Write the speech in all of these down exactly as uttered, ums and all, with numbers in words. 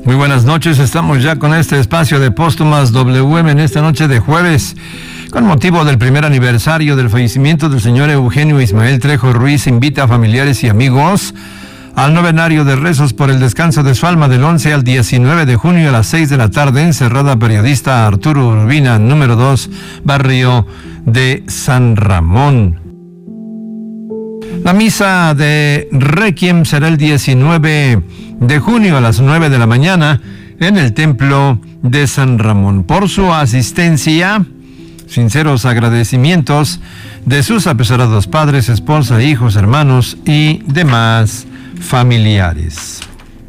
Muy buenas noches, estamos ya con este espacio de Póstumas W M en esta noche de jueves. Con motivo del primer aniversario del fallecimiento del señor Eugenio Ismael Trejo Ruiz, invita a familiares y amigos al novenario de rezos por el descanso de su alma del once al diecinueve de junio a las seis de la tarde en Cerrada Periodista Arturo Urbina, número dos, barrio de San Ramón. La misa de Requiem será el diecinueve de junio a las nueve de la mañana en el Templo de San Ramón. Por su asistencia, sinceros agradecimientos de sus apesados padres, esposa, hijos, hermanos y demás familiares.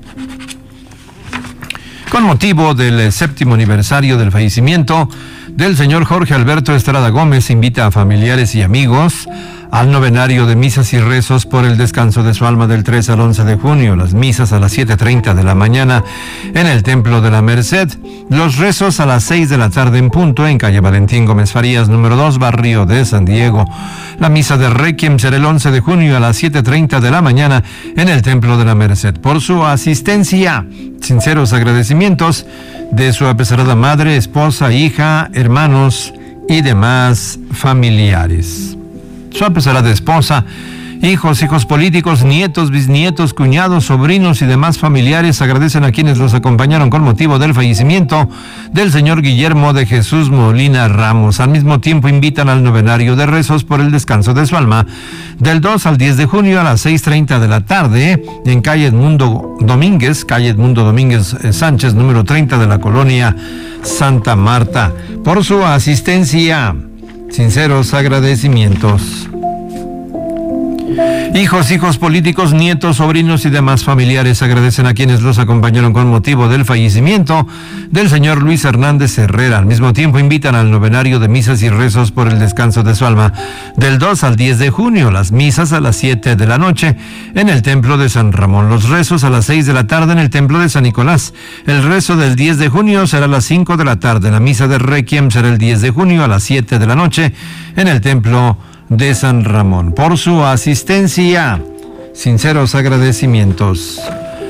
Con motivo del séptimo aniversario del fallecimiento del señor Jorge Alberto Estrada Gómez, invita a familiares y amigos al novenario de misas y rezos por el descanso de su alma del tres al once de junio, las misas a las siete treinta de la mañana en el Templo de la Merced, los rezos a las seis de la tarde en punto en calle Valentín Gómez Farías, número dos, barrio de San Diego. La misa de Requiem será el once de junio a las siete treinta de la mañana en el Templo de la Merced. Por su asistencia, sinceros agradecimientos de su apesarada madre, esposa, hija, hermanos y demás familiares. Su apesarada esposa, hijos, hijos políticos, nietos, bisnietos, cuñados, sobrinos y demás familiares agradecen a quienes los acompañaron con motivo del fallecimiento del señor Guillermo de Jesús Molina Ramos. Al mismo tiempo invitan al novenario de rezos por el descanso de su alma del dos al diez de junio a las seis treinta de la tarde en calle Edmundo Domínguez, calle Edmundo Domínguez Sánchez, número treinta de la colonia Santa Marta. Por su asistencia, sinceros agradecimientos. Hijos, hijos políticos, nietos, sobrinos y demás familiares agradecen a quienes los acompañaron con motivo del fallecimiento del señor Luis Hernández Herrera. Al mismo tiempo invitan al novenario de misas y rezos por el descanso de su alma del dos al diez de junio, las misas a las siete de la noche en el Templo de San Ramón, los rezos a las seis de la tarde en el Templo de San Nicolás. El rezo del diez de junio será a las cinco de la tarde. La misa de Requiem será el diez de junio a las siete de la noche en el Templo de San Ramón. Por su asistencia, sinceros agradecimientos.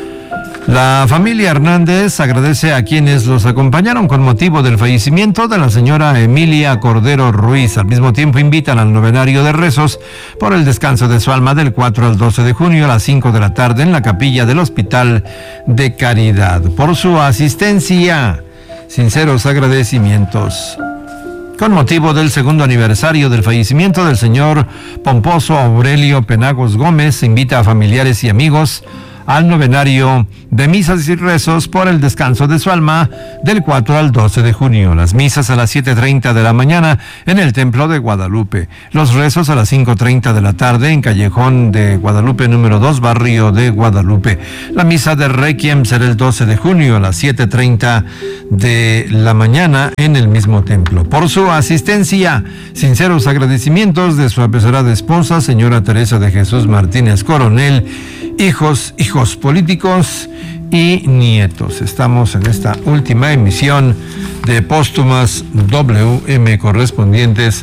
La familia Hernández agradece a quienes los acompañaron con motivo del fallecimiento de la señora Emilia Cordero Ruiz. Al mismo tiempo invitan al novenario de rezos por el descanso de su alma del cuatro al doce de junio a las cinco de la tarde en la capilla del Hospital de Caridad. Por su asistencia, sinceros agradecimientos. Con motivo del segundo aniversario del fallecimiento del señor Pomposo Aurelio Penagos Gómez, se invita a familiares y amigos al novenario de misas y rezos por el descanso de su alma del cuatro al doce de junio. Las misas a las siete treinta de la mañana en el Templo de Guadalupe. Los rezos a las cinco treinta de la tarde en Callejón de Guadalupe, número dos, barrio de Guadalupe. La misa de Requiem será el doce de junio a las siete treinta de la mañana en el mismo templo. Por su asistencia, sinceros agradecimientos de su apesarada esposa, señora Teresa de Jesús Martínez Coronel, hijos, hijos políticos y nietos. Estamos en esta última emisión de Póstumas W M correspondientes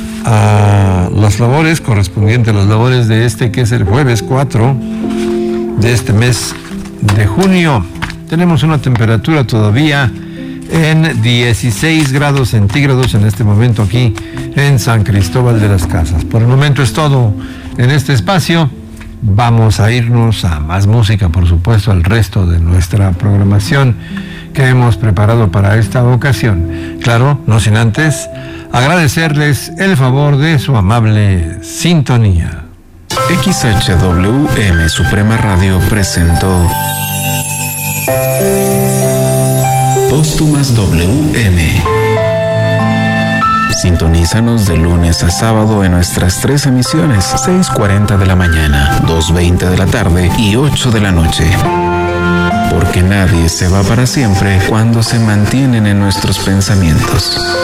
a las labores, correspondientes a las labores de este que es el jueves cuatro de este mes de junio. Tenemos una temperatura todavía en dieciséis grados centígrados en este momento aquí en San Cristóbal de las Casas. Por el momento es todo en este espacio. Vamos a irnos a más música, por supuesto, al resto de nuestra programación que hemos preparado para esta ocasión. Claro, no sin antes agradecerles el favor de su amable sintonía. X H W M Suprema Radio presentó Póstumas W M. Sintonízanos de lunes a sábado en nuestras tres emisiones, seis cuarenta de la mañana, dos veinte de la tarde y ocho de la noche. Porque nadie se va para siempre cuando se mantienen en nuestros pensamientos.